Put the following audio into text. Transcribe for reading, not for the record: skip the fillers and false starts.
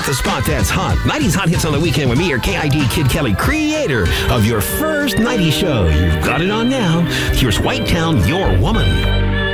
the spot that's hot. 90s Hot Hits on the Weekend with me, your KID Kid Kelly, creator of your first 90s show. You've got it on now. Here's White Town, Your Woman.